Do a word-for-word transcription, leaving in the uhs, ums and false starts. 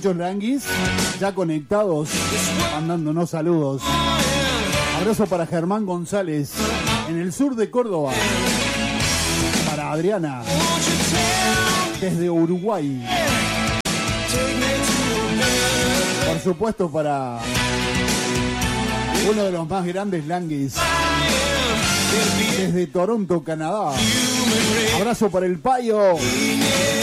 muchos languis ya conectados, mandándonos saludos. Abrazo para Germán González, en el sur de Córdoba. Para Adriana, desde Uruguay. Por supuesto para uno de los más grandes languis, desde Toronto, Canadá. Abrazo para el Payo.